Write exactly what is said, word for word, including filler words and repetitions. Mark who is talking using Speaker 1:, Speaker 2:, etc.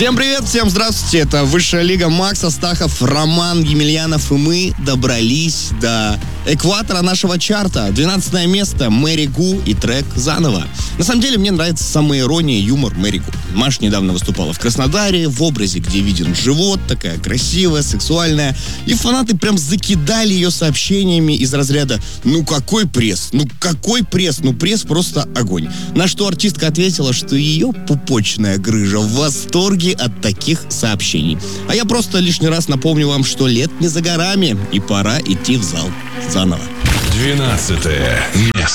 Speaker 1: Всем привет, всем здравствуйте. Это Высшая лига. Макс Астахов, Роман Емельянов, и мы добрались до экватора нашего чарта. двенадцатое место, Мэри Гу и трек «Заново». На самом деле, мне нравится самоирония и юмор Мэри Гу. Маш недавно выступала в Краснодаре в образе, где виден живот, такая красивая, сексуальная. И фанаты прям закидали ее сообщениями из разряда «Ну какой пресс? Ну какой пресс? Ну пресс просто огонь». На что артистка ответила, что ее пупочная грыжа в восторге от таких сообщений. А я просто лишний раз напомню вам, что лет не за горами, и пора идти в зал заново.
Speaker 2: Двенадцатое место.